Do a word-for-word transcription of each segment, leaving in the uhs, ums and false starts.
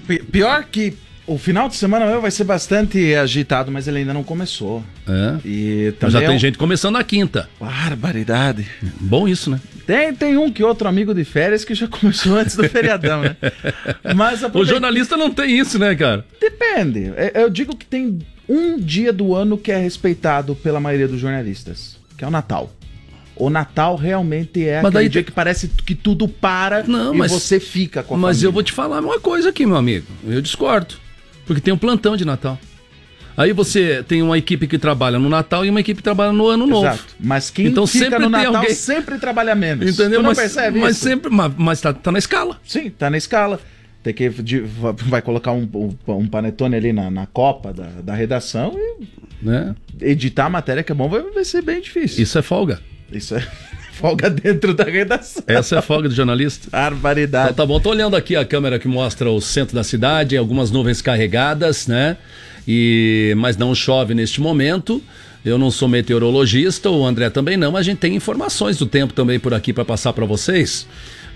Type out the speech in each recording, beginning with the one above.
Pior que o final de semana mesmo vai ser bastante agitado, mas ele ainda não começou. É. E já tem é um... gente começando na quinta. Barbaridade. Bom isso, né? Tem, tem um que outro amigo de férias que já começou antes do feriadão, né? Mas aproveita... O jornalista não tem isso, né, cara? Depende. Eu digo que tem um dia do ano que é respeitado pela maioria dos jornalistas, que é o Natal. O Natal realmente é mas aquele daí... dia que parece que tudo para não, e mas... você fica com a Mas família. Eu vou te falar uma coisa aqui, meu amigo. Eu discordo. Porque tem um plantão de Natal. Aí você tem uma equipe que trabalha no Natal e uma equipe que trabalha no Ano Novo. Exato. Mas quem então, fica sempre no Natal alguém... sempre trabalha menos. Entendeu? Tu não mas, percebe mas isso? sempre, mas, mas tá, tá na escala. Sim, tá na escala. Tem que de, vai colocar um, um, um panetone ali na, na copa da, da redação e né? Editar a matéria que é bom vai, vai ser bem difícil. Isso é folga. Isso é folga dentro da redação. Essa é a folga do jornalista. Barbaridade. Então, tá bom, tô olhando aqui a câmera que mostra o centro da cidade, algumas nuvens carregadas, né? E... Mas não chove neste momento. Eu não sou meteorologista, o André também não, mas a gente tem informações do tempo também por aqui para passar para vocês.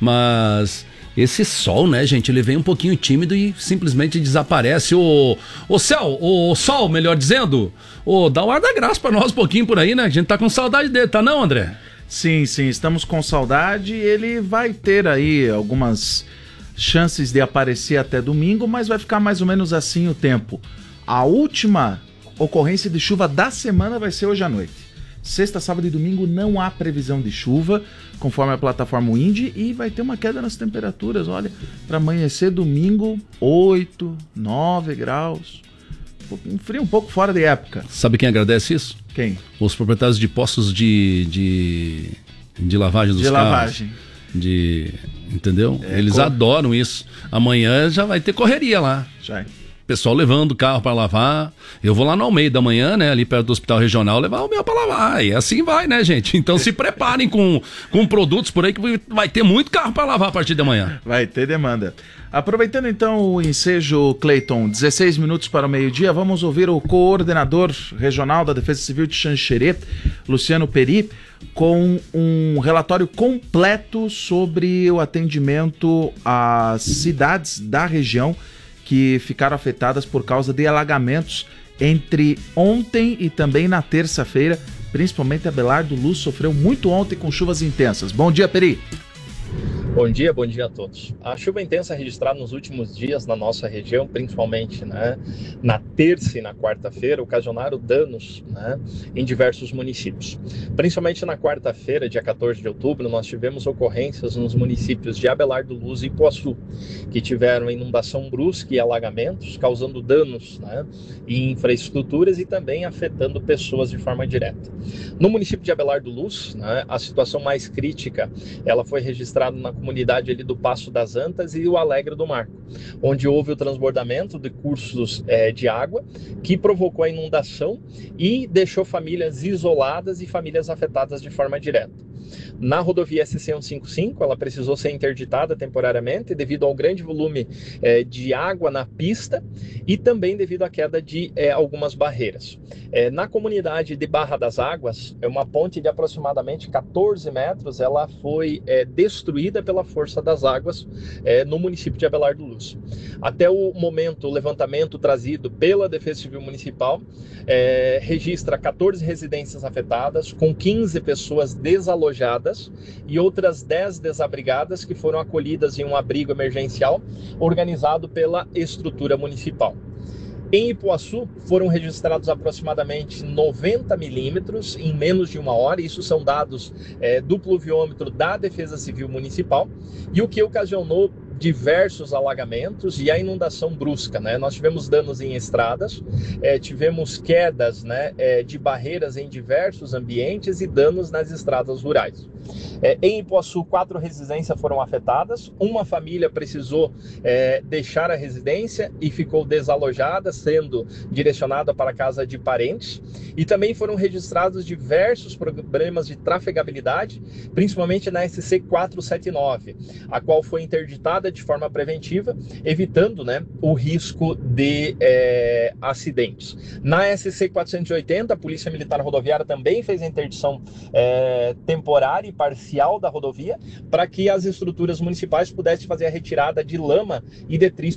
Mas esse sol, né, gente, ele vem um pouquinho tímido e simplesmente desaparece. O, o céu, o sol, melhor dizendo, o, dá o ar da graça para nós um pouquinho por aí, né? A gente tá com saudade dele, tá não, André? Sim, sim, estamos com saudade. Ele vai ter aí algumas chances de aparecer até domingo, mas vai ficar mais ou menos assim o tempo. A última ocorrência de chuva da semana vai ser hoje à noite. Sexta, sábado e domingo não há previsão de chuva, conforme a plataforma Windy, e vai ter uma queda nas temperaturas. Olha, para amanhecer domingo, oito, nove graus. Um frio um pouco fora de época. Sabe quem agradece isso? Quem? Os proprietários de postos de, de, de lavagem dos de carros. Lavagem. De Entendeu? É, Eles cor... adoram isso. Amanhã já vai ter correria lá. Já. Pessoal levando o carro para lavar. Eu vou lá no Almeida da manhã, né? Ali perto do hospital regional, levar o meu para lavar. E assim vai, né, gente? Então se preparem com, com produtos por aí que vai ter muito carro para lavar a partir de amanhã. Vai ter demanda. Aproveitando então o ensejo, Cleiton, dezesseis minutos para o meio-dia, vamos ouvir o coordenador regional da Defesa Civil de Xanxerê, Luciano Peri, com um relatório completo sobre o atendimento às cidades da região que ficaram afetadas por causa de alagamentos entre ontem e também na terça-feira. Principalmente Abelardo Luz sofreu muito ontem com chuvas intensas. Bom dia, Peri. Bom dia, bom dia a todos. A chuva intensa registrada nos últimos dias na nossa região, principalmente, né, na terça e na quarta-feira, ocasionaram danos, né, em diversos municípios. Principalmente na quarta-feira, dia quatorze de outubro, nós tivemos ocorrências nos municípios de Abelardo Luz e Ipuaçu, que tiveram inundação brusca e alagamentos, causando danos, né, em infraestruturas e também afetando pessoas de forma direta. No município de Abelardo Luz, né, a situação mais crítica ela foi registrada na comunidade ali do Passo das Antas e o Alegre do Marco, onde houve o transbordamento de cursos é, de água que provocou a inundação e deixou famílias isoladas e famílias afetadas de forma direta. Na rodovia S C cento e cinquenta e cinco, ela precisou ser interditada temporariamente devido ao grande volume é, de água na pista e também devido à queda de é, algumas barreiras. É, na comunidade de Barra das Águas, é uma ponte de aproximadamente quatorze metros, ela foi é, destruída pela força das águas é, no município de Abelardo Luz. Até o momento, o levantamento trazido pela Defesa Civil Municipal é, registra quatorze residências afetadas, com quinze pessoas desalojadas e outras dez desabrigadas que foram acolhidas em um abrigo emergencial organizado pela estrutura municipal. Em Ipuaçu foram registrados aproximadamente noventa milímetros em menos de uma hora, isso são dados é, do pluviômetro da Defesa Civil Municipal, e o que ocasionou diversos alagamentos e a inundação brusca, né? Nós tivemos danos em estradas, é, tivemos quedas, né, é, de barreiras em diversos ambientes e danos nas estradas rurais. É, em Ipuaçu, quatro residências foram afetadas, uma família precisou é, deixar a residência e ficou desalojada, sendo direcionada para a casa de parentes, e também foram registrados diversos problemas de trafegabilidade, principalmente na S C quatrocentos e setenta e nove, a qual foi interditada de forma preventiva, evitando, né, o risco de é, acidentes. Na S C quatrocentos e oitenta, a Polícia Militar Rodoviária também fez a interdição é, temporária e parcial da rodovia, para que as estruturas municipais pudessem fazer a retirada de lama e detritos